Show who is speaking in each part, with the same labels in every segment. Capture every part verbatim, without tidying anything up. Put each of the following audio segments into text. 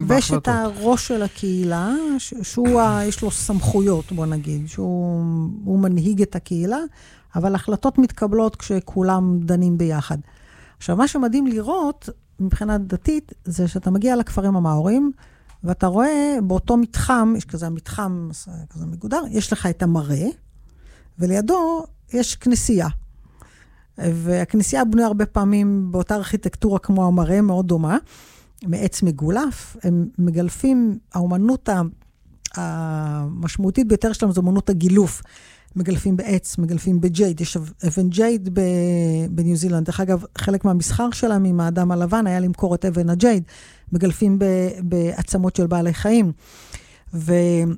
Speaker 1: ויש את הראש של הקהילה, שהוא, יש לו סמכויות, בוא נגיד, שהוא מנהיג את הקהילה, אבל החלטות מתקבלות כשכולם דנים ביחד. עכשיו, מה שמדהים לראות, מבחינה דתית, זה שאתה מגיע לכפרים המאורים, ואתה רואה באותו מתחם, יש כזה מתחם כזה מגודר, יש לך את המראה, ולידו יש כנסייה. והכנסייה בנויה הרבה פעמים באותה ארכיטקטורה כמו המראה, מאוד דומה, מעץ מגולף. הם מגלפים, האומנות המשמעותית ביותר שלהם זו אומנות הגילוף. מגלפים בעץ, מגלפים בג'ייד. יש אבן ג'ייד בניו זילנד. דרך אגב, חלק מהמסחר שלהם עם האדם הלבן היה למכור את אבן הג'ייד. מגלפים בעצמות של בעלי חיים. ו...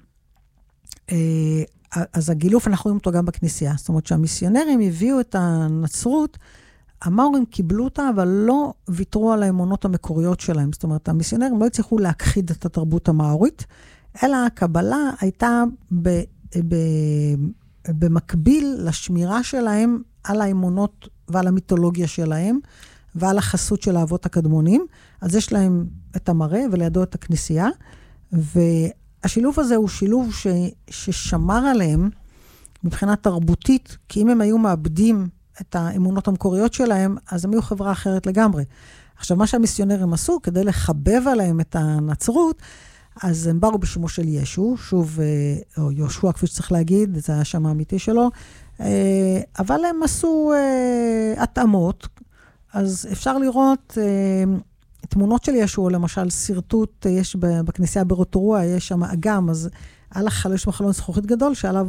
Speaker 1: אז הגילוף, אנחנו רואים אותו גם בכנסייה. זאת אומרת שהמיסיונרים הביאו את הנצרות, המאורים קיבלו אותה, אבל לא ויתרו על האמונות המקוריות שלהם. זאת אומרת, המיסיונרים לא הצליחו להכחיד את התרבות המאורית, אלא הקבלה הייתה ב, ב, במקביל לשמירה שלהם על האמונות ועל המיתולוגיה שלהם, ועל החסות של האבות הקדמונים. אז יש להם את המראה ולידו את הכנסייה, והשילוב הזה הוא שילוב ש, ששמר עליהם מבחינה תרבותית, כי אם הם היו מאבדים את האמונות המקוריות שלהם, אז הם היו חברה אחרת לגמרי. עכשיו, מה שהמיסיונרים עשו, כדי לחבב עליהם את הנצרות, אז הם באו בשמו של ישו, שוב, או יהושע, כפי שצריך להגיד, זה היה שם האמיתי שלו, אבל הם עשו התאמות, אז אפשר לראות תמונות של ישו, למשל סרטוט, יש בכנסייה ברוטורוע, יש שם אגם, אז על החלוש מחלון זכוכית גדול, שעליו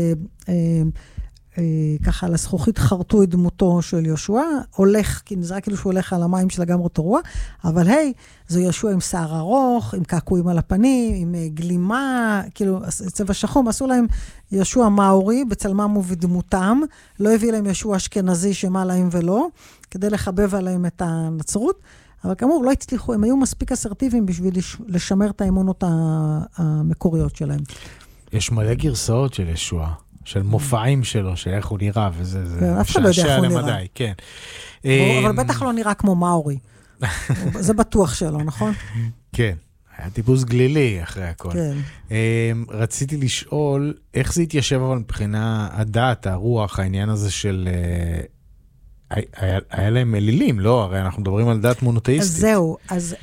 Speaker 1: ככה על הזכוכית חרטו את דמותו של יהושע, הולך, כי נזרק כאילו שהוא הולך על המים של אגם רוטורוע, אבל היי, זו יהושע עם שיער ארוך, עם קעקועים על הפנים, עם גלימה, כאילו צבע שחום, עשו להם יהושע מאורי, בצלמם ובדמותם, לא הביא להם יהושע אשכנזי שמה להם ולא, כדי לחבב עליהם את הנצרות, אבל כאמור, לא הצליחו, הם היו מספיק אסרטיביים בשביל לשמר את האמונות המקוריות שלהם.
Speaker 2: יש מלא גרסאות של ישוע. של מופעים שלו, שאיך הוא נראה, וזה
Speaker 1: אף אחד לא יודע איך הוא נראה.
Speaker 2: כן.
Speaker 1: אבל בטח לא נראה כמו מאורי. זה בטוח שלו, נכון?
Speaker 2: כן. היה טיפוס גלילי אחרי הכל.
Speaker 1: כן.
Speaker 2: רציתי לשאול, איך זה התיישב אבל מבחינה הדת, הרוח, העניין הזה של... היה להם אלילים, לא? הרי אנחנו מדברים על דת מונותאיסטית.
Speaker 1: אז זהו, אז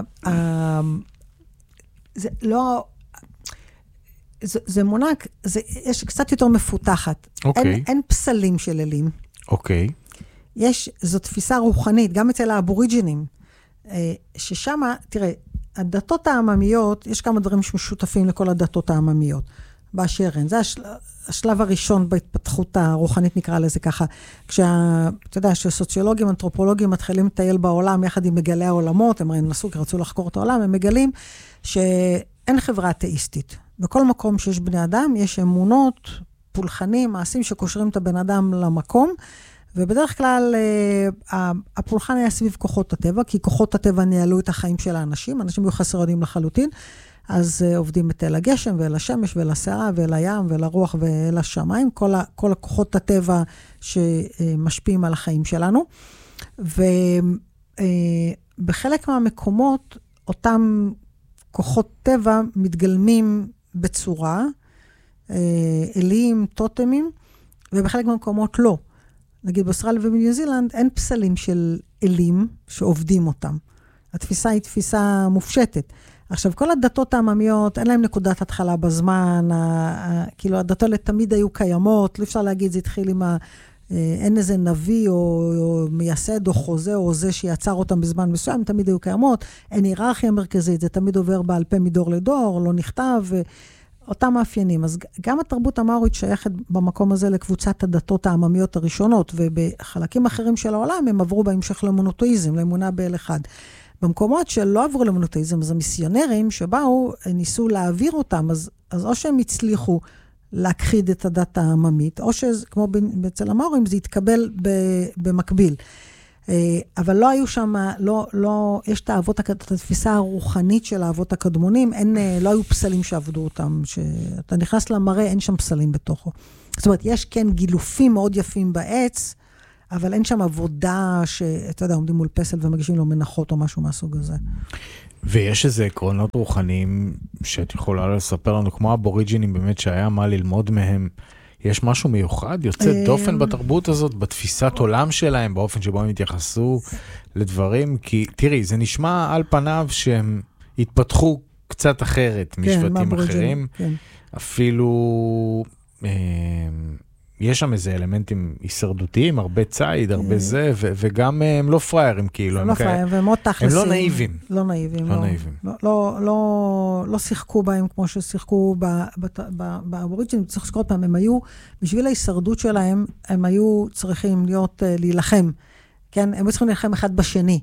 Speaker 1: זה לא... זה, זה מונק, זה, יש קצת יותר מפותחת.
Speaker 2: אוקיי.
Speaker 1: אין, אין פסלים של אלים.
Speaker 2: אוקיי.
Speaker 1: יש, זו תפיסה רוחנית, גם אצל האבוריג'ינים, ששם, תראה, הדתות העממיות, יש כמה דברים שמשותפים לכל הדתות העממיות, באשר הן. זה השל, השלב הראשון בהתפתחות הרוחנית, נקרא לזה ככה, כשה, אתה יודע, שסוציולוגים, אנתרופולוגים מתחילים לטייל בעולם, יחד עם מגלי העולמות, הם נסו, כי רצו לחקור את העולם, הם מגלים שאין חברה אתאיסטית. בכל מקום שיש בני אדם, יש אמונות, פולחנים, מעשים שקושרים את הבן אדם למקום, ובדרך כלל הפולחן היה סביב כוחות הטבע, כי כוחות הטבע ניהלו את החיים של האנשים, אנשים היו חסרונים לחלוטין, אז עובדים את אל הגשם ואל השמש ואל השערה ואל הים ואל הרוח ואל השמיים, כל, ה, כל הכוחות הטבע שמשפיעים על החיים שלנו, ובחלק מהמקומות, אותם כוחות טבע מתגלמים בצורה, אלים, טוטמים, ובחלק מהמקומות לא. נגיד באוסטרליה ובניו זילנד, אין פסלים של אלים שעובדים אותם. התפיסה היא תפיסה מופשטת. עכשיו, כל הדתות העממיות, אין להם נקודת התחלה בזמן, כאילו הדתות תמיד היו קיימות, לא אפשר להגיד, זה התחיל עם ה... אין איזה נביא או, או מייסד או חוזה או זה שיצר אותם בזמן מסוים, תמיד היו קיימות, אין היררכיה מרכזית, זה תמיד עובר בעל פה מדור לדור, לא נכתב, אותם מאפיינים. אז גם התרבות המאורית שייכת במקום הזה לקבוצת הדתות העממיות הראשונות, ובחלקים אחרים של העולם הם עברו בהמשך למונותאיזם, לאמונה באל אחד. במקומות שלא עברו למונותאיזם, אז המיסיונרים שבאו, ניסו להעביר אותם, אז, אז או שהם הצליחו להכחיד את הדת העממית, או שכמו אצל המאורים, זה יתקבל במקביל. אבל לא היו שם, לא, לא, יש את האבות, את התפיסה הרוחנית של האבות הקדמונים, אין, לא היו פסלים שעבדו אותם, שאתה נכנס למראה, אין שם פסלים בתוכו. זאת אומרת, יש כן גילופים מאוד יפים בעץ, אבל אין שם עבודה שאתה יודע, עומדים מול פסל ומגישים לו מנחות או משהו מהסוג הזה.
Speaker 2: ויש איזה עקרונות רוחניים שאת יכולה לספר לנו, כמו הבוריג'ינים באמת שהיה מה ללמוד מהם, יש משהו מיוחד, יוצא דופן בתרבות הזאת, בתפיסת עולם שלהם, באופן שבו הם התייחסו לדברים, כי תראי, זה נשמע על פניו שהם התפתחו קצת אחרת משבטים אחרים, אפילו יש שם איזה אלמנטים הישרדותיים, הרבה ציד, הרבה זה, וגם הם לא פריירים כאילו,
Speaker 1: הם לא פריירים, והם מאוד תכלסים.
Speaker 2: הם לא נאיבים.
Speaker 1: לא נאיבים.
Speaker 2: לא נאיבים.
Speaker 1: לא שיחקו בהם כמו ששיחקו באבוריג'ינים, צריך שקרות פעם, הם היו, בשביל ההישרדות שלהם, הם היו צריכים להיות, להילחם, כן? הם היו צריכים להילחם אחד בשני.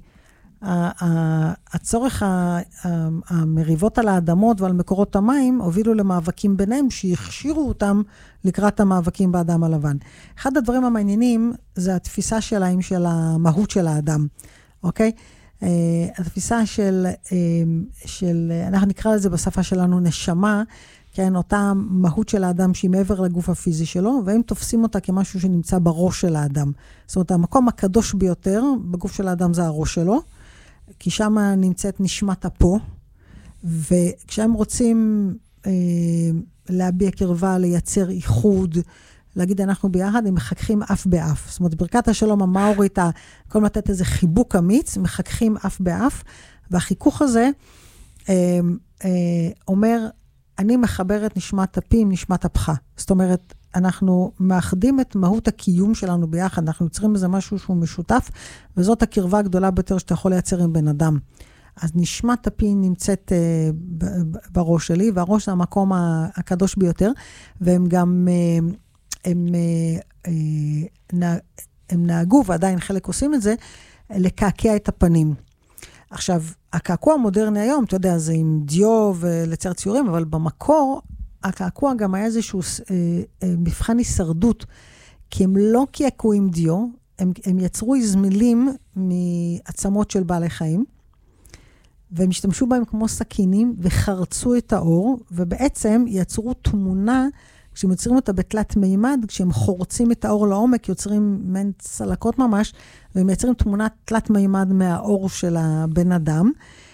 Speaker 1: הצורך, המריבות על האדמות ועל מקורות המים, הובילו למאבקים ביניהם, שהכשירו אותם לקראת המאבקים באדם הלבן. אחד הדברים המעניינים, זה התפיסה שלהם של המהות של האדם, אוקיי? התפיסה של, של, אנחנו נקרא לזה בשפה שלנו נשמה, כן, אותה מהות של האדם שהיא מעבר לגוף הפיזי שלו, והם תופסים אותה כמשהו שנמצא בראש של האדם. זאת אומרת, המקום הקדוש ביותר בגוף של האדם זה הראש שלו, כי שם נמצאת נשמת אפו, וכשהם רוצים אה, להביע קרבה, לייצר איחוד, להגיד אנחנו ביחד, הם מחככים אף באף. זאת אומרת, ברכת השלום המאורית, כל לתת איזה חיבוק אמיץ, מחככים אף באף, והחיכוך הזה אה, אה, אומר, אני מחבר את נשמת אפי עם נשמת אפך. זאת אומרת, אנחנו מאחדים את מהות הקיום שלנו ביחד, אנחנו יוצרים בזה משהו שהוא משותף, וזאת הקרבה הגדולה ביותר שאתה יכול לייצר עם בן אדם. אז נשמת אפי נמצאת uh, בראש שלי, והראש זה המקום הקדוש ביותר, והם גם, uh, הם, uh, uh, נה, הם נהגו, ועדיין חלק עושים את זה, לקעקע את הפנים. עכשיו, הקעקוע המודרני היום, אתה יודע, זה עם דיו ולצייר ציורים, אבל במקור, הקעקוע גם היה איזשהו אה, אה, מבחן הישרדות, כי הם לא קעקעו עם דיו, הם, הם יצרו הזמילים מעצמות של בעלי חיים, והם השתמשו בהם כמו סכינים, וחרצו את האור, ובעצם יצרו תמונה, כשהם יוצרים אותה בתלת מימד, כשהם חורצים את האור לעומק, יוצרים מן צלקות ממש, והם יוצרים תמונה תלת מימד מהאור של הבן אדם,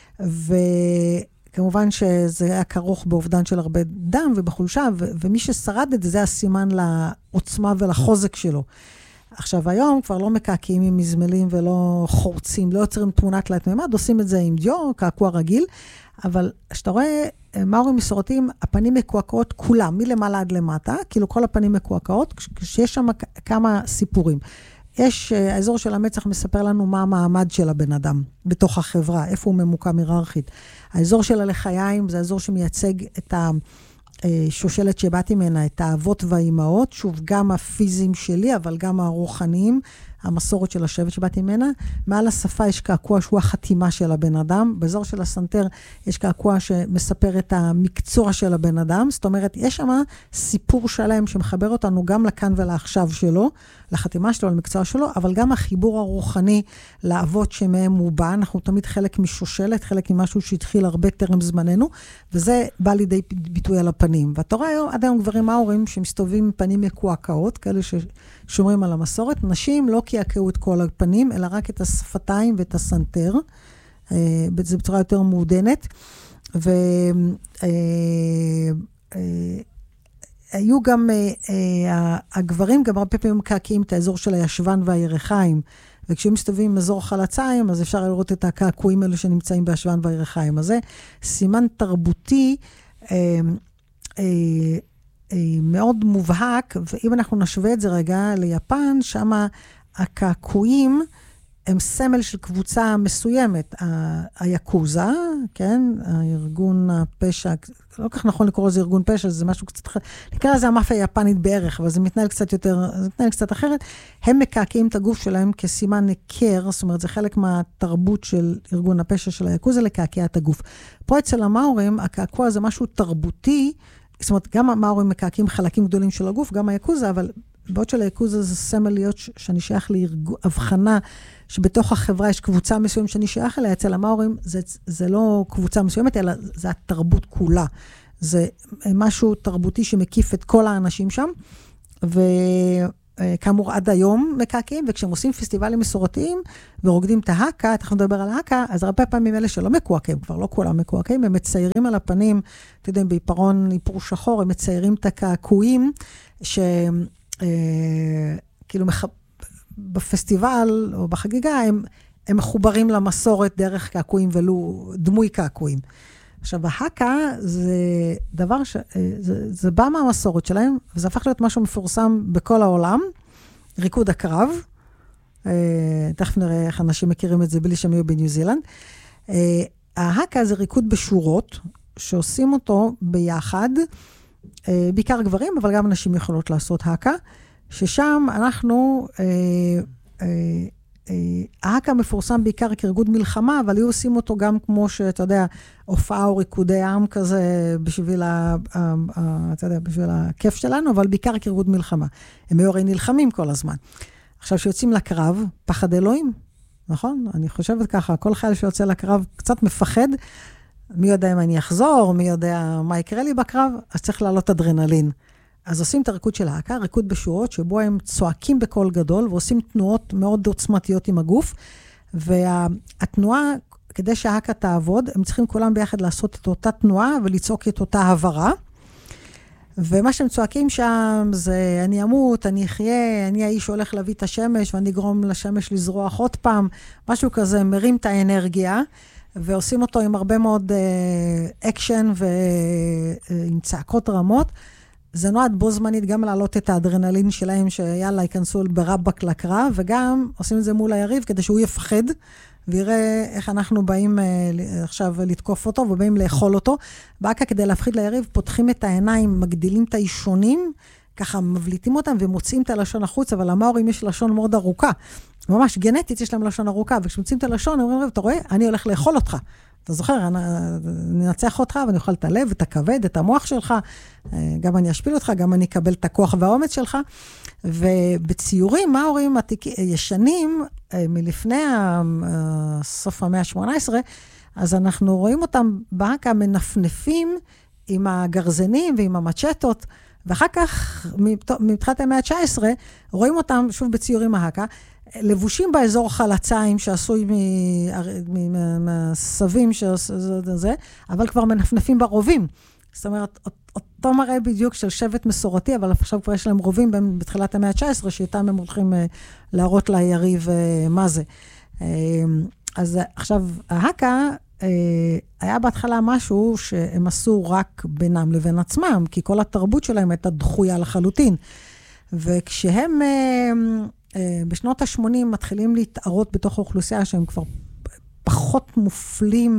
Speaker 1: וכמובן שזה היה כרוך באובדן של הרבה דם ובחולשה, ו- ומי ששרד את זה, זה הסימן לעוצמה ולחוזק שלו. עכשיו, היום כבר לא מקעקעים עם מזמלים ולא חורצים, לא יוצרים תמונה תלת מימד, עושים את זה עם דיו, קעקוע רגיל, אבל כשאתה רואה מאורים מסורתיים, הפנים מקועקעות כולם, מלמעלה עד למטה, כאילו כל הפנים מקועקעות, כשיש שם כמה סיפורים. יש, האזור של המצח מספר לנו מה המעמד של הבן אדם בתוך החברה, איפה הוא ממוקם היררכית. האזור של הלחיים זה האזור שמייצג את השושלת שבאתי ממנה, את האבות והאימהות, שוב, גם הפיזיים שלי, אבל גם הרוחניים, המסורת של השבט שבאתי ממנה. מעל השפה יש קעקוע שהוא החתימה של הבן אדם. באזור של הסנטר יש קעקוע שמספר את המקצוע של הבן אדם. זאת אומרת, יש שם סיפור שלם שמחבר אותנו גם לכאן ולעכשיו שלו, לחתימה שלו, למקצוע שלו, אבל גם החיבור הרוחני לאבות שמהם הוא בא. אנחנו תמיד חלק משושלת, חלק ממשהו שהתחיל הרבה טרם זמננו, וזה בא לידי ביטוי על הפנים. ואתה רואה היום, עד היום גברים מאורים שמסתובבים עם פנים מקועקעות, כאלה ששומרים על המסורת. נשים לא קעקעו את כל הפנים, אלא רק את השפתיים ואת הסנטר. זה בצורה יותר מעודנת. והיו גם, הגברים גם הרבה פעמים מקעקעים את האזור של הישבן והירחיים, וכשהם מסתובבים עם אזור חלציים, אז אפשר לראות את הקעקועים האלו שנמצאים בישבן והירחיים. אז זה סימן תרבותי מאוד מובהק, ואם אנחנו נשווה את זה רגע ליפן, שם הקעקועים הם סמל של קבוצה מסוימת, היאקוזה, כן, הארגון הפשע, לא כך נכון לקרוא לזה ארגון פשע, זה משהו קצת אחר, נקרא לזה המאפיה היפנית בערך, אבל זה מתנהל קצת יותר, זה מתנהל קצת אחרת, הם מקעקעים את הגוף שלהם כסימן נקר, זאת אומרת, זה חלק מהתרבות של ארגון הפשע של היאקוזה, לקעקע את הגוף. פה אצל המאורים, הקעקוע זה משהו תרבותי, זאת אומרת, גם המאורים מקעקעים חלקים גדולים של הגוף, גם היאקוזה, אבל בעוד של היאקוזה זה סמל להיות שאני שייך להבחנה, שבתוך החברה יש קבוצה מסוימת שאני שייך אליה, אצל המאורים זה, זה לא קבוצה מסוימת, אלא זה התרבות כולה. זה משהו תרבותי שמקיף את כל האנשים שם, ו, כאמור עד היום מקעקעים, וכשהם עושים פסטיבלים מסורתיים, ורוקדים את ההקה, אתה מדבר על ההקה, אז הרבה פעמים אלה שלא מקועקעים, כבר לא כולם מקועקעים, הם מציירים על הפנים, אתה יודע, בעיפרון, איפור שחור, הם מציירים את הקעקועים, שכאילו בפסטיבל או בחגיגה, הם, הם מחוברים למסורת דרך קעקועים ולא דמוי קעקועים. עכשיו, ההקה זה דבר ש... זה, זה בא מהמסורת שלהם, וזה הפך להיות משהו מפורסם בכל העולם, ריקוד הקרב. תכף נראה איך אנשים מכירים את זה בלי שהם יהיו בניו זילנד. ההקה זה ריקוד בשורות, שעושים אותו ביחד, בעיקר גברים, אבל גם נשים יכולות לעשות הקה, ששם אנחנו... ההקה מפורסם בעיקר כרגוד מלחמה, אבל היו עושים אותו גם כמו שאתה יודע, הופעה או ריקודי עם כזה, בשביל, ה, אתה יודע, בשביל הכיף שלנו, אבל בעיקר כרגוד מלחמה. הם היו הרי נלחמים כל הזמן. עכשיו שיוצאים לקרב, פחד אלוהים, נכון? אני חושבת ככה, כל חייל שיוצא לקרב קצת מפחד, מי יודע אם אני אחזור, מי יודע מה יקרה לי בקרב, אז צריך לעלות אדרנלין. אז עושים את הריקוד של ההקה, ריקוד בשורות, שבו הם צועקים בקול גדול, ועושים תנועות מאוד עוצמתיות עם הגוף, והתנועה, כדי שההקה תעבוד, הם צריכים כולם ביחד לעשות את אותה תנועה, ולצעוק את אותה הברה, ומה שהם צועקים שם, זה אני אמות, אני אחיה, אני האיש שהולך להביא את השמש, ואני אגרום לשמש לזרוח עוד פעם, משהו כזה, מרים את האנרגיה, ועושים אותו עם הרבה מאוד אקשן, ועם צעקות רמות, זה נועד בו זמנית גם להעלות את האדרנלין שלהם, שיאללה, ייכנסו ברבק לקרב, וגם עושים את זה מול היריב, כדי שהוא יפחד, ויראה איך אנחנו באים עכשיו לתקוף אותו, ובאים לאכול אותו. בהקה כדי להפחיד ליריב, פותחים את העיניים, מגדילים את האישונים, ככה מבליטים אותם, ומוצאים את הלשון החוץ, אבל המאורים יש לשון מאוד ארוכה. ממש גנטית יש להם לשון ארוכה, וכשמוצאים את הלשון, הם אומרים, אתה רואה, אני הולך לאכול אותך. אתה זוכר, אני ננצח אותך, ואני אוכל את הלב, את הכבד, את המוח שלך, גם אני אשפיל אותך, גם אני אקבל את הכוח והאומץ שלך, ובציורים, מה ההורים ישנים, מלפני סוף המאה ה-שמונה עשרה, אז אנחנו רואים אותם בהקה מנפנפים עם הגרזנים ועם המצ'טות, ואחר כך, מתחילת המאה ה-תשע עשרה, רואים אותם שוב בציורים מהקה, לבושים באזור חלציים שעשוי מהסבים שזה, אבל כבר מנפנפים ברובים. זאת אומרת, אותו מראה בדיוק של שבט מסורתי, אבל עכשיו כבר יש להם רובים בתחילת המאה ה-תשע עשרה, שאיתם הם הולכים להראות ליריב מה זה. אז עכשיו, ההקה היה בהתחלה משהו שהם עשו רק בינם לבין עצמם, כי כל התרבות שלהם הייתה דחויה לחלוטין. וכשהם בשנות ה-שמונים מתחילים להתערות בתוך האוכלוסייה, שהם כבר פחות מופלים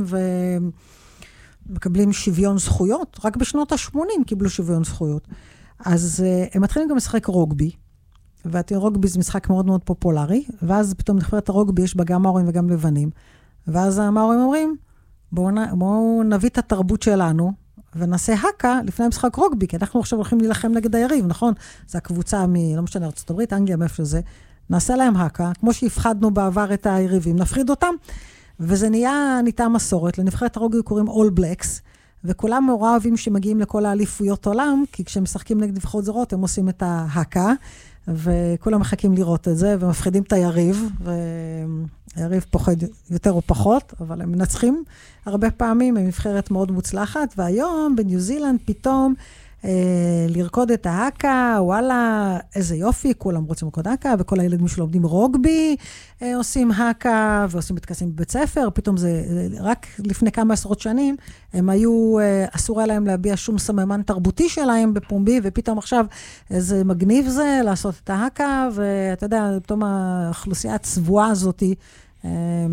Speaker 1: ומקבלים שוויון זכויות, רק בשנות ה-שמונים קיבלו שוויון זכויות. אז הם מתחילים גם לשחק רוגבי, והרוגבי זה משחק מאוד מאוד פופולרי, ואז פתאום נבחרת הרוגבי יש בה גם מאורים וגם לבנים, ואז המאורים אומרים, בואו בוא נביא את התרבות שלנו, ונעשה הקה לפני המשחק רוגבי, כי אנחנו עכשיו הולכים להילחם נגד היריב, נכון? זו הקבוצה מ... לא משנה, ארצות הברית, אנגליה, מאיפה שזה. נעשה להם הקה, כמו שהפחדנו בעבר את היריבים, נפחיד אותם, וזה נהיה, ניתה מסורת. לנבחרת הרוגבי קוראים All Blacks, וכולם מאורע אוהבים שמגיעים לכל האליפויות עולם, כי כשהם משחקים נגד נבחרות זרות, הם עושים את ההקה, וכולם מחכים לראות את זה, ומפחידים את היריב, והיריב פוחד יותר או פחות, אבל הם מנצחים הרבה פעמים, הם נבחרת מאוד מוצלחת, והיום בניו זילנד פתאום אה, לרקוד את ההקה, וואלה, איזה יופי, כולם רוצים לרקוד הקה, וכל הילדים שלומדים רוגבי אה, עושים הקה, ועושים מתכנסים בבית ספר, פתאום זה, רק לפני כמה עשרות שנים, הם היו, אה, אסור היה להם להביע שום סממן תרבותי שלהם בפומבי, ופתאום עכשיו איזה מגניב זה, לעשות את ההקה, ואתה יודע, פתאום האוכלוסייה הצבועה הזאת, אה,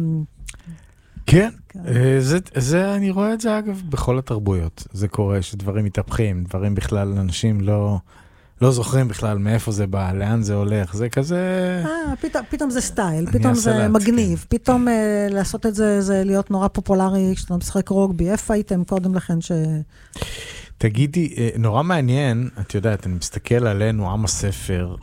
Speaker 2: כן, זה, זה, אני רואה את זה אגב בכל התרבויות. זה קורה שדברים מתהפכים, דברים בכלל, אנשים לא, לא זוכרים בכלל מאיפה זה בא, לאן זה הולך, זה כזה...
Speaker 1: אה, פתאום, פתאום זה סטייל, פתאום זה לעצמי. מגניב, פתאום אה, לעשות את זה, זה להיות נורא פופולרי, כשאתה משחק רוגבי, איפה הייתם קודם לכן ש...
Speaker 2: תגידי, נורא מעניין, את יודעת, אני מסתכל עלינו, עם הספר,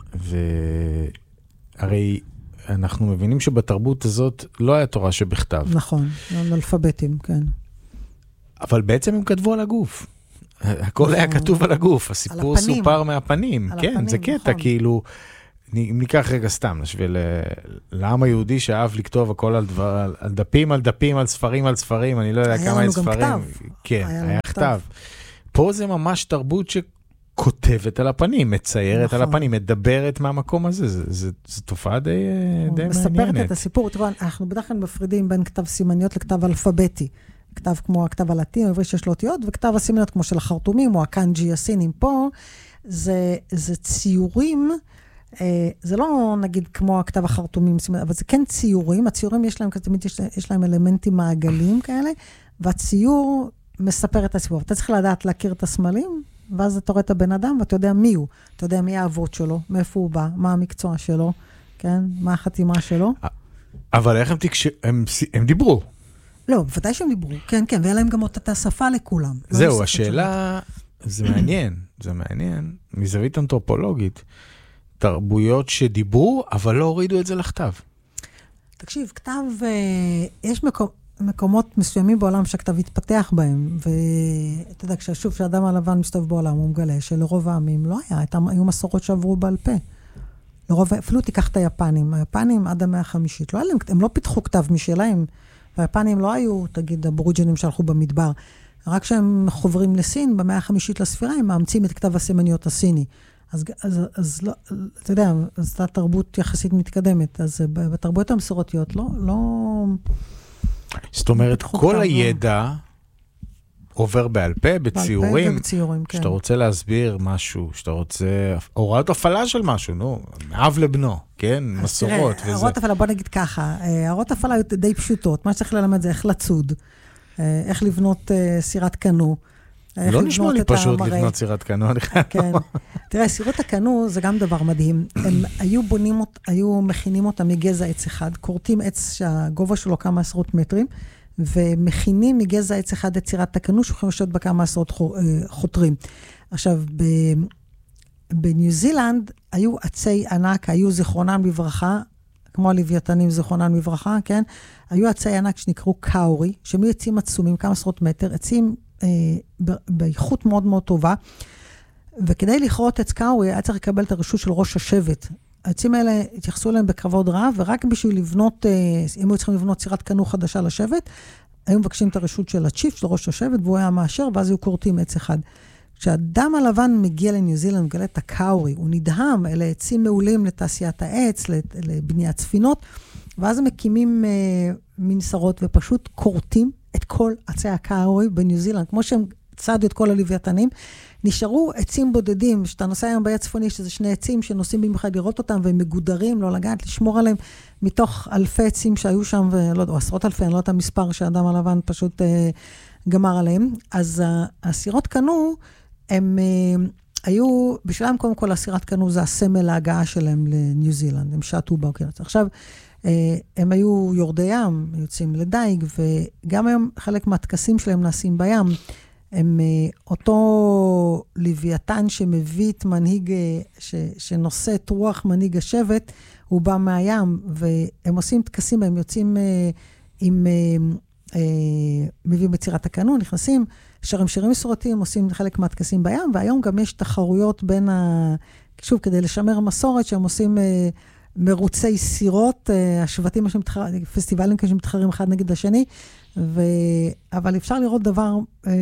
Speaker 2: והרי... אנחנו מבינים שבתרבות הזאת לא היה תורה שבכתב.
Speaker 1: נכון, אלפביתים, כן.
Speaker 2: אבל בעצם הם כתבו על הגוף. הכל היה כתוב על הגוף, הסיפור סופר מהפנים. כן, זה קטע, כאילו, אם ניקח רגע סתם, נשווה לעם היהודי שאהב לכתוב הכל על, דבר, על, על דפים, על דפים, על ספרים, על ספרים, אני לא יודע כמה אין ספרים.
Speaker 1: היה לנו גם כתב.
Speaker 2: כן, היה, היה כתב. פה זה ממש תרבות שכותבת על הפנים, מציירת נכון. על הפנים, מדברת מהמקום הזה, זה, זה, זה תופעה די, די מעניינת.
Speaker 1: מספרת את הסיפור, תראו, אנחנו בדרך כלל מפרידים בין כתב סימניות לכתב אלפביתי. כתב כמו הכתב הלטין, עברי שיש לו אותיות, וכתב הסימניות כמו של החרטומים, או הקנג'י הסינים פה, זה, זה ציורים, זה לא נגיד כמו הכתב החרטומים, אבל זה כן ציורים, הציורים יש להם, תמיד יש, יש להם אלמנטים מעגלים כאלה, והציור מספר את הסיפור. אתה צריך לדעת להכיר את הסמלים, ואז אתה רואה את הבן אדם, ואתה יודע מי הוא, אתה יודע מי האבות שלו, מאיפה הוא בא, מה המקצוע שלו, כן? מה החתימה שלו.
Speaker 2: אבל איך הם תקשר... הם, הם דיברו.
Speaker 1: לא, בוודאי שהם דיברו, כן, כן, והיה להם גם אותה שפה לכולם.
Speaker 2: זהו, השאלה, זה מעניין, זה מעניין, מזווית אנתרופולוגית, תרבויות שדיברו, אבל לא הורידו את זה לכתב.
Speaker 1: תקשיב, כתב, יש מקום, מקומות מסוימים בעולם שהכתב התפתח בהם, ואתה יודע, כששוב שהאדם הלבן מסתובב בעולם, הוא מגלה שלרוב העמים לא היה, היו מסורות שעברו בעל פה. לרוב, אפילו תיקח את היפנים, היפנים עד המאה החמישית, לא היה להם, הם לא פיתחו כתב משלהם, והיפנים לא היו, תגיד, הבוריג'ינים שהלכו במדבר, רק כשהם חוברים לסין, במאה החמישית לספירה, הם מאמצים את כתב הסימניות הסיני. אז, אז, אז לא, אתה יודע, אז זו תרבות יחסית מתקדמת, אז בתרבויות המסורתיות לא, לא...
Speaker 2: זאת אומרת, כל הידע עובר בעל פה, בציורים,
Speaker 1: בעל פה ובציורים, כן.
Speaker 2: שאתה רוצה להסביר משהו, שאתה רוצה, הוראות הפעלה של משהו, נו, אב לבנו, כן, מסורות
Speaker 1: וזה. הוראות הפעלה, בוא נגיד ככה, הוראות הפעלה היו די פשוטות, מה שצריך ללמד זה איך לצוד, איך לבנות סירת קנו,
Speaker 2: לא נשמע לי פשוט לבנות סירת קנו, אני חייב.
Speaker 1: כן. תראה, סירות הקנו זה גם דבר מדהים. הם היו בונים, היו מכינים אותם מגזע עץ אחד, קורטים עץ שהגובה שלו כמה עשרות מטרים, ומכינים מגזע עץ אחד את סירת הקנו, שיכולים לשבת בכמה עשרות חותרים. עכשיו, בניו זילנד היו עצי ענק, היו זיכרונם לברכה, כמו הלוויתנים זיכרונם לברכה, כן? היו עצי ענק שנקראו קאורי, שהם עצים עצומים, כמה עשרות מטר, עצים באיכות מאוד מאוד טובה, וכדי לכרות עץ קאורי, היה צריך לקבל את הרשות של ראש השבט. העצים האלה התייחסו אליהם בכבוד רב, ורק בשביל לבנות, אם היו צריכים לבנות סירת קנו חדשה לשבט, היו מבקשים את הרשות של הצ'יף, של ראש השבט, והוא היה מאשר, ואז היו קורטים עץ אחד. כשאדם הלבן מגיע לניו זילנד, מגלה את הקאורי, הוא נדהם, אלה עצים מעולים לתעשיית העץ, לבניית ספינות, ואז הם מקימים מנסרות ופשוט קורטים את כל עצי הקאורי בניו זילנד, כמו שהם צעדו את כל הלוויתנים, נשארו עצים בודדים, שאתה נוסע היום באי הצפוני, שזה שני עצים שנוסעים במיוחד לראות אותם, והם מגודרים, לא לגעת, לשמור עליהם, מתוך אלפי עצים שהיו שם, ולא יודע, עשרות אלפי, אני לא יודעת המספר שהאדם הלבן פשוט אה, גמר עליהם. אז אה, הסירות קנו, הם אה, היו, בשבילם קודם כל, הסירת קנו זה הסמל ההגעה שלהם לניו זילנד, הם שעטו באוקיינוס. עכשיו, הם היו יורדי ים, יוצאים לדייג, וגם היום חלק מהטקסים שלהם נעשים בים. הם אותו לוויתן שמביא את מנהיג, ש, שנושא את רוח מנהיג השבט, הוא בא מהים, והם עושים טקסים, הם יוצאים עם, מביאים בצירת הקנו, נכנסים, שרים שירים מסורתיים, עושים חלק מהטקסים בים, והיום גם יש תחרויות בין ה... שוב, כדי לשמר מסורת, שהם עושים... מרוצי סירות, השבטים שמתחרים, פסטיבלים שמתחרים אחד נגד השני, ו... אבל אפשר לראות דבר,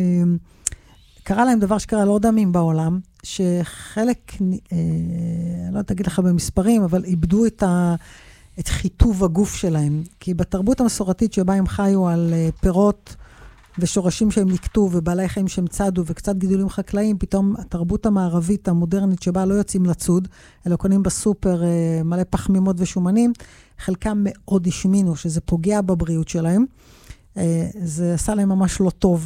Speaker 1: קרה להם דבר שקרה לעוד עמים בעולם, שחלק, לא תגיד לך במספרים, אבל איבדו את, ה... את חיטוב הגוף שלהם, כי בתרבות המסורתית שבה הם חיו על פירות ושורשים שהם נקטו, ובעלי חיים שהם צדו, וקצת גידולים חקלאיים, פתאום התרבות המערבית המודרנית שבה לא יוצאים לצוד, אלא קונים בסופר מלא פחמימות ושומנים, חלקם מאוד השמינו, שזה פוגע בבריאות שלהם. זה עשה להם ממש לא טוב,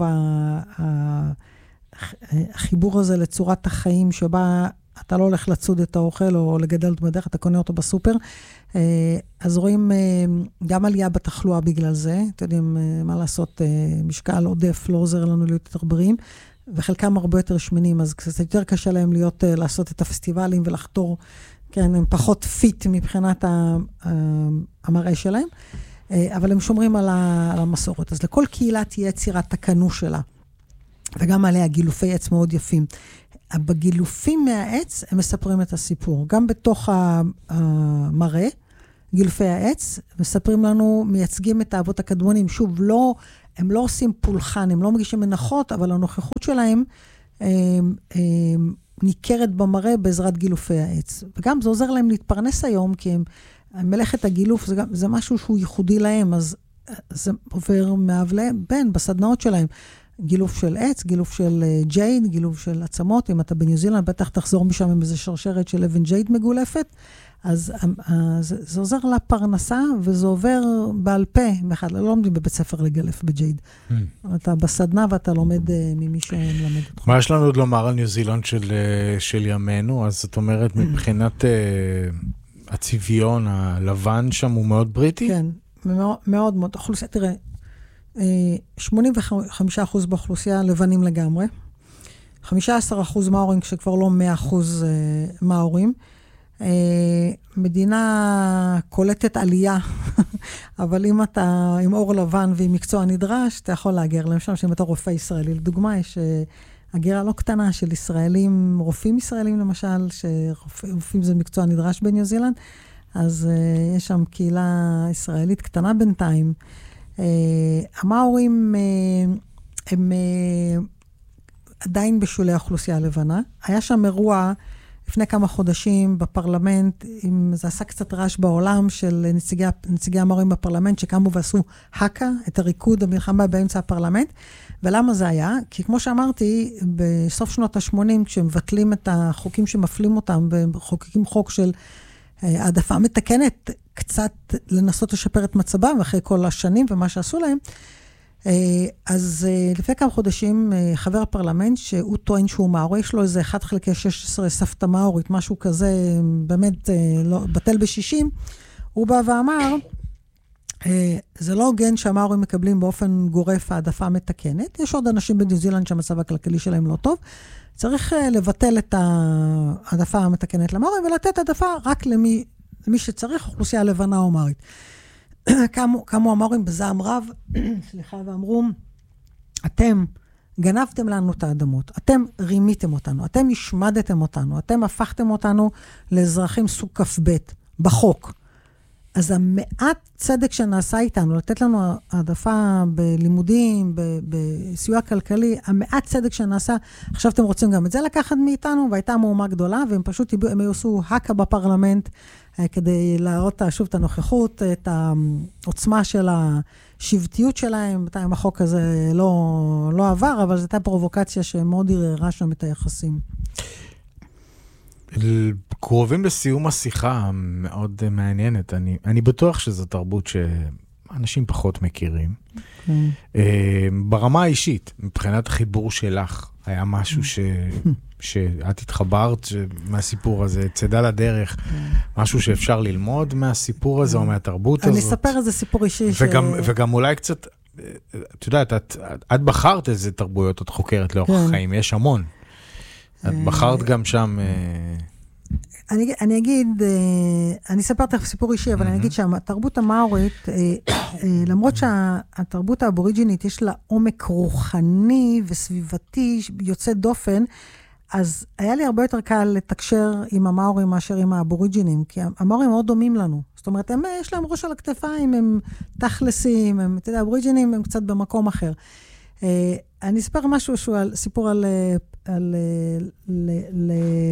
Speaker 1: החיבור הזה לצורת החיים, שבה אתה לא הולך לצוד את האוכל, או לגדל אותו בדרך, אתה קונה אותו בסופר. אז רואים גם עלייה בתחלואה בגלל זה, אתם יודעים מה לעשות, משקל עודף לא עוזר לנו להיות יותר בריאים, וחלקם הרבה יותר שמנים, אז קצת יותר קשה להם להיות, לעשות את הפסטיבלים ולחתור, כן, הם פחות פיט מבחינת המראה שלהם, אבל הם שומרים על המסורת. אז לכל קהילה תהיה צירת הקנו שלה, וגם עליה גילופי עץ מאוד יפים. בגילופים מהעץ הם מספרים את הסיפור. גם בתוך המראה, גילופי העץ, מספרים לנו, מייצגים את האבות הקדמונים. שוב, לא, הם לא עושים פולחן, הם לא מגישים מנחות, אבל הנוכחות שלהם הם, הם, ניכרת במראה בעזרת גילופי העץ. וגם זה עוזר להם להתפרנס היום, כי הם, מלאכת הגילוף זה, גם, זה משהו שהוא ייחודי להם, אז זה עובר מאב לבן בסדנאות שלהם. גילוף של עץ, גילוף של ג'ייד, גילוף של עצמות. אם אתה בניו זילנד, בטח תחזור משם עם איזו שרשרת של אבן ג'ייד מגולפת. אז, אז זה עוזר לפרנסה, וזה עובר בעל פה. באחד, לא לומדים בבית ספר לגלף בג'ייד. Mm. אתה בסדנה ואתה לומד ממי שמלמד אותך.
Speaker 2: מה יש לנו עוד לומר על ניו זילנד של, של ימינו? אז זאת אומרת, מבחינת uh, הצביון הלבן שם הוא מאוד בריטי?
Speaker 1: כן, מאוד מאוד. מאוד. אוכלוסייה, תראה, שמונים וחמישה אחוז באוכלוסייה לבנים לגמרי. חמישה עשר אחוז מאורים, כשכבר לא מאה אחוז מאורים. מדינה קולטת עלייה, אבל אם אתה עם אור לבן ועם מקצוע נדרש, אתה יכול להגר. למשל, שאם אתה רופא ישראלי, לדוגמה, יש הגירה לא קטנה של ישראלים, רופאים ישראלים למשל, שרופאים זה מקצוע נדרש בניו זילנד, אז יש שם קהילה ישראלית קטנה בינתיים. המאורים הם עדיין בשולי האוכלוסייה הלבנה. היה שם אירוע לפני כמה חודשים בפרלמנט, זה עשה קצת רעש בעולם של נציגי, נציגי המאורים בפרלמנט, שקמו ועשו הקה, את הריקוד המלחמה באמצע הפרלמנט. ולמה זה היה? כי כמו שאמרתי, בסוף שנות ה-שמונים, כשמבטלים את החוקים שמפלים אותם, וחוקקים חוק של העדפה מתקנת, קצת לנסות לשפר את מצבם, אחרי כל השנים ומה שעשו להם. אז לפני כמה חודשים, חבר הפרלמנט, שהוא טוען שהוא מאורי, יש לו איזה אחד חלקי שש עשרה סבתא מאורית, משהו כזה, באמת לא, בטל בשישים, הוא בא ואמר, זה לא הוגן שהמאורים מקבלים באופן גורף העדפה מתקנת, יש עוד אנשים בניו זילנד שהמצב הכלכלי שלהם לא טוב, צריך לבטל את העדפה המתקנת למאורים, ולתת העדפה רק למי, למי שצריך, אוכלוסייה לבנה או מאורית. קמו, קמו המאורים בזעם רב, סליחה, ואמרו, אתם גנבתם לנו את האדמות, אתם רימיתם אותנו, אתם השמדתם אותנו, אתם הפכתם אותנו לאזרחים סוג כף בית, בחוק. אז המעט צדק שנעשה איתנו, לתת לנו העדפה בלימודים, בסיוע כלכלי, המעט צדק שנעשה, עכשיו אתם רוצים גם את זה לקחת מאיתנו, והייתה מהומה גדולה, והם פשוט, הם עשו הקה בפרלמנט, כדי להראות שוב את הנוכחות, את העוצמה של השבטיות שלהם. בינתיים החוק הזה לא, לא עבר, אבל זו הייתה פרובוקציה שמאוד ערערה שם את היחסים.
Speaker 2: קרובים לסיום השיחה מאוד מעניינת. אני, אני בטוח שזו תרבות שאנשים פחות מכירים. Okay. ברמה האישית, מבחינת החיבור שלך, היה משהו ש... שאת התחברת מהסיפור הזה, צדה לדרך, משהו שאפשר ללמוד מהסיפור הזה או מהתרבות הזאת.
Speaker 1: אני אספר איזה סיפור אישי.
Speaker 2: וגם, וגם אולי קצת, את יודעת, את, את בחרת איזה תרבויות, את חוקרת לאורך החיים, יש המון. את בחרת גם שם...
Speaker 1: אני, אני אגיד, אני אספר את סיפור אישי, אבל אני אגיד שהתרבות המאורית, למרות שהתרבות האבוריג'ינית יש לה עומק רוחני וסביבתי יוצא דופן, אז היה לי הרבה יותר קל לתקשר עם המאורים מאשר עם האבוריג'ינים, כי המאורים מאוד דומים לנו. זאת אומרת, הם, יש להם ראש על הכתפיים, הם תכלסים, הם, אתה יודע, האבוריג'ינים הם קצת במקום אחר. אני אספר משהו שהוא על, סיפור על, על, ל, ל,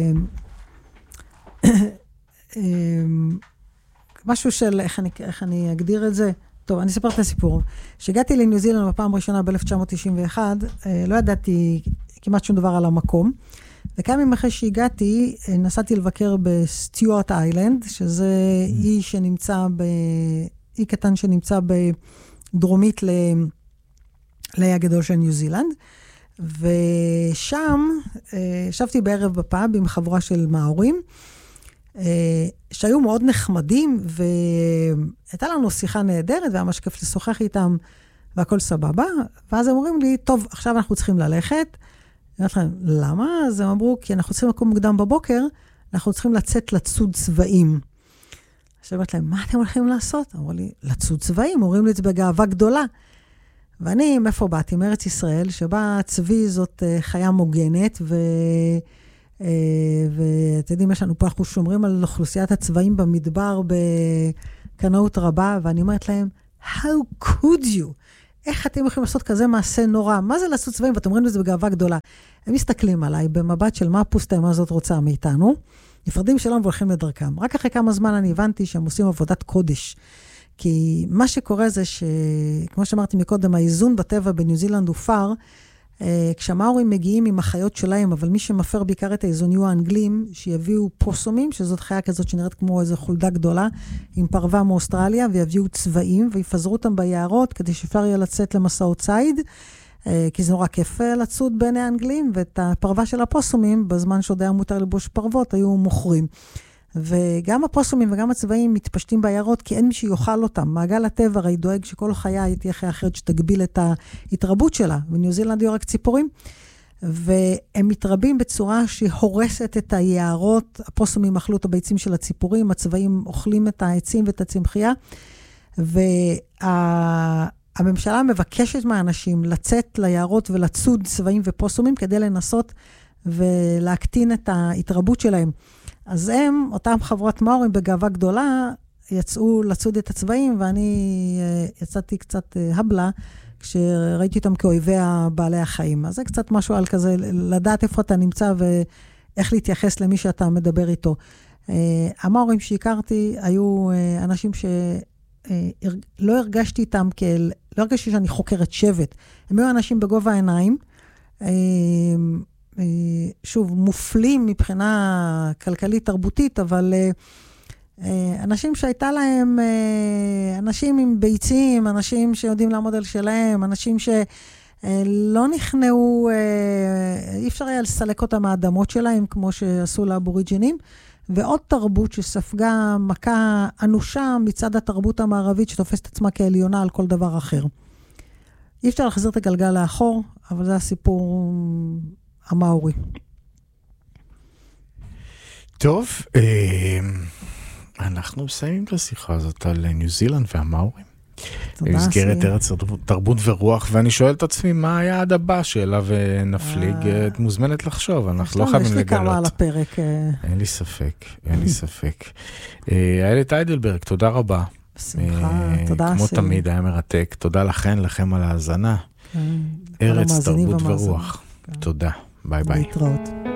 Speaker 1: משהו של, איך אני, איך אני אגדיר את זה? טוב, אני אספר את הסיפור. כשהגעתי לניו זילנד בפעם ראשונה ב-אלף תשע מאות תשעים ואחת, לא ידעתי כמעט שום דבר על המקום, וכמה ימים אחרי שהגעתי, נסעתי לבקר בסטיוארט איילנד, שזה אי שנמצא ב... אי קטן שנמצא בדרומית ל... לאי הגדול של ניו זילנד, ושם ישבתי בערב בפאב עם חבורה של מאורים, שהיו מאוד נחמדים, והייתה לנו שיחה נהדרת, והיה משקף לשוחח איתם, והכל סבבה, ואז הם אומרים לי, טוב, עכשיו אנחנו צריכים ללכת. אני אומרת להם, למה? אז הם אמרו, כי אנחנו צריכים לקום מוקדם בבוקר, אנחנו צריכים לצאת לצוד צבעים. עכשיו אמרתי להם, מה אתם הולכים לעשות? אמרו לי, לצוד צבעים, אומרים לי את זה בגאווה גדולה. ואני, מאיפה באתי? מארץ ישראל, שבה צבי זאת חיה מוגנת, ואתם יודעים, יש לנו פה, אנחנו שומרים על אוכלוסיית הצבעים במדבר בקנאות רבה, ואני אומרת להם, how could you? איך אתם יכולים לעשות כזה מעשה נורא? מה זה לעשות צבעים? ואתם אומרים לזה בגאווה גדולה. הם מסתכלים עליי במבט של מה הפוסטה הזאת רוצה מאיתנו, נפרדים שלום והולכים לדרכם. רק אחרי כמה זמן אני הבנתי שהם עושים עבודת קודש. כי מה שקורה זה שכמו שאמרתי מקודם, האיזון בטבע בניו זילנד הוא פר, כשהמאורים מגיעים עם החיות שלהם, אבל מי שמפר בעיקר את האיזון יהיו האנגלים, שיביאו פוסומים, שזאת חיה כזאת שנראית כמו איזו חולדה גדולה, עם פרווה מאוסטרליה, ויביאו צבעים, ויפזרו אותם ביערות, כדי שאפשר יהיה לצאת למסעות ציד, כי זה נורא כיף לצוד בין האנגלים, ואת הפרווה של הפוסומים, בזמן שעוד היה מותר לבוש פרוות, היו מוכרים. וגם הפוסומים וגם הצבעים מתפשטים ביערות, כי אין מי שיוכל אותם. מעגל הטבע הרי דואג שכל חיה תהיה חיה אחרת שתגביל את ההתרבות שלה. בניו זילנד יהיו רק ציפורים, והם מתרבים בצורה שהורסת את היערות. הפוסומים אכלו את הביצים של הציפורים, הצבעים אוכלים את העצים ואת הצמחייה, והממשלה מבקשת מהאנשים לצאת ליערות ולצוד צבעים ופוסומים, כדי לנסות ולהקטין את ההתרבות שלהם. אז הם, אותם חברות מאורים בגאווה גדולה, יצאו לצוד את הצבעים, ואני יצאתי קצת הבלה, כשראיתי אותם כאויבי בעלי החיים. אז זה קצת משהו על כזה, לדעת איפה אתה נמצא, ואיך להתייחס למי שאתה מדבר איתו. המאורים שהכרתי, היו אנשים שלא הרגשתי איתם, כאל, לא הרגשתי שאני חוקרת שבט. הם היו אנשים בגובה העיניים, שוב, מופלים מבחינה כלכלית תרבותית, אבל אנשים שהייתה להם, אנשים עם ביצים, אנשים שיודעים לעמוד על שלהם, אנשים שלא נכנעו, אי אפשר היה לסלק אותם מהאדמות שלהם, כמו שעשו לאבוריג'ינים, ועוד תרבות שספגה מכה אנושה מצד התרבות המערבית, שתופסת עצמה כעליונה על כל דבר אחר. אי אפשר להחזיר את הגלגל לאחור, אבל זה הסיפור המאורי.
Speaker 2: טוב, אנחנו מסיימים את השיחה הזאת על ניו זילנד והמאורים. במסגרת ארץ תרבות ורוח, ואני שואל את עצמי, מה היעד הבא שאליו נפליג? את מוזמנת לחשוב, אנחנו לא חייבים לגלות.
Speaker 1: יש לי כמה על הפרק.
Speaker 2: אין לי ספק, אין לי ספק. איילת איידלברג, תודה רבה.
Speaker 1: בשמחה, תודה.
Speaker 2: כמו תמיד, היה מרתק. תודה לכן, לכם על ההאזנה. ארץ תרבות ורוח. תודה. ביי ביי.
Speaker 1: להתראות.